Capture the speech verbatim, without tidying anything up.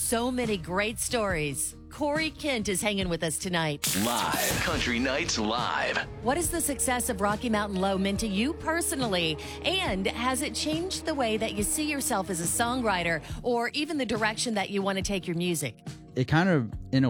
so many great stories. Corey Kent is hanging with us tonight. Live. Country Nights Live. What has the success of Rocky Mountain Low meant to you personally? And has it changed the way that you see yourself as a songwriter or even the direction that you want to take your music? It kind of, in a